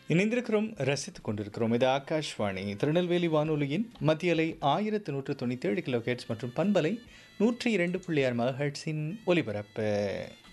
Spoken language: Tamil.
இணைந்திருக்கிறோம், ரசித்துக் கொண்டிருக்கிறோம். இது ஆகாஷ்வாணி திருநெல்வேலி வானொலியின் மத்தியலை 1197 கிலோ ஹெர்ட்ஸ் மற்றும் பண்பலை 102.6 மெகாஹெர்ட்ஸின் ஒலிபரப்பு.